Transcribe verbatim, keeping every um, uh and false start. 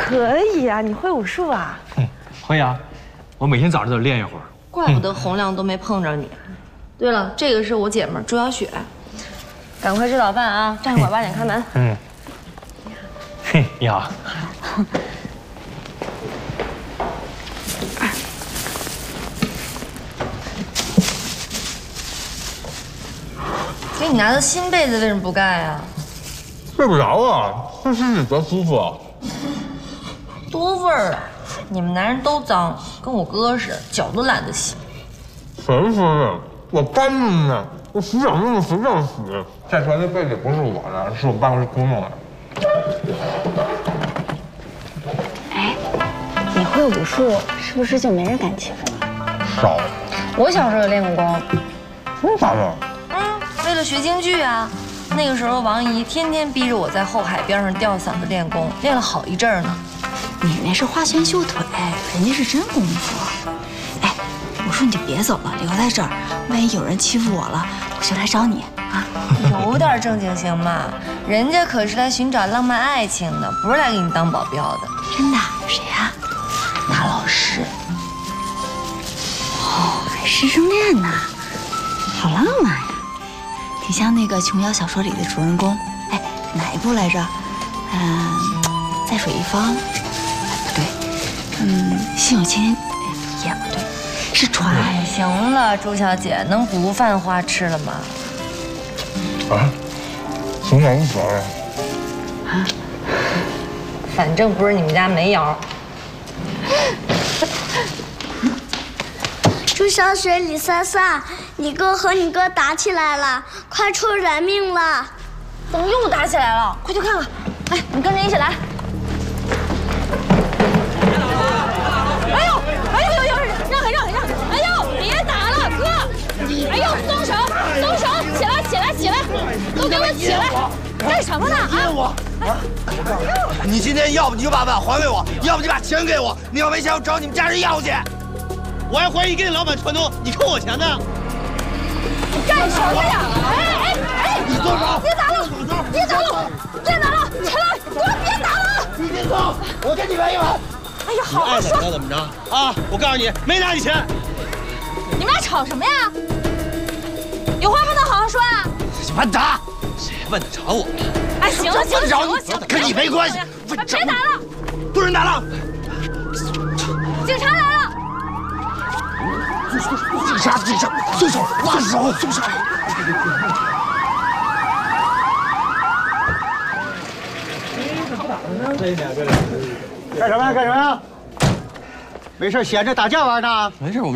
可以啊，你会武术啊？ 嗯，会啊，我每天早上都练一会儿。 怪不得洪亮都没碰着你。对了，这个是我姐们儿朱小雪，赶快吃早饭啊！站会儿八点开门。 嗯。嘿，你好。 给你拿的新被子为什么不盖啊？ 睡不着啊，这身体多舒服啊。 多味儿啊！你们男人都脏，跟我哥似的，脚都懒得洗。 谁说的？我干着呢，我洗脚用的随便洗。再说这被子不是我的，是我办公室公用的。 哎，你会武术，是不是就没人敢欺负你？ 少。 我小时候也练过功。 真咋的？ 嗯，为了学京剧啊。那个时候王姨天天逼着我在后海边上吊嗓子练功，练了好一阵儿呢。 你那是花拳绣腿，人家是真功夫。哎，我说你就别走了，留在这儿，万一有人欺负我了，我就来找你啊。 有点正经行吗？人家可是来寻找浪漫爱情的，不是来给你当保镖的。 真的？谁呀？大老师。哦，还师生恋呢，好浪漫呀，挺像那个琼瑶小说里的主人公。哎，哪一部来着？嗯，在水一方。哎，不对，嗯，心有千年也不对，是船。 哎，行了，朱小姐，能不犯花痴了吗？ 啊，从哪无所谓。 啊，反正不是你们家煤窑。 朱小雪、李三三，你哥和你哥打起来了，快出人命了！ 怎么又打起来了？快去看看！哎，你跟着一起来。 哎呦，哎呦呦，让开让开让开！哎呦，别打了，哥！哎呦，松手，松手，起来起来起来，都给我起来！干什么呢？啊！ 我啊！你今天要不你就把碗还给我，要不你把钱给我。你要没钱，我找你们家人要去。我还怀疑跟你老板串通，你扣我钱呢。 你干什么呀？哎哎哎！ 你松手！ 别打了！别打了！别打了！起来！给我别打了！ 你别走，我跟你玩一玩。 哎呀，好好说。 爱怎么着怎么着啊！我告诉你，没拿你钱。 你们俩吵什么呀？有话不能好好说啊！ 问他，谁问得着我？ 哎，行了行了行了行了， 跟你没关系。 别打了！ 不准打了！ 警察来了！ 警察警察，松手松手松手！ 干什么呀？干什么呀？没事闲着打架玩呢？ 没事，我们。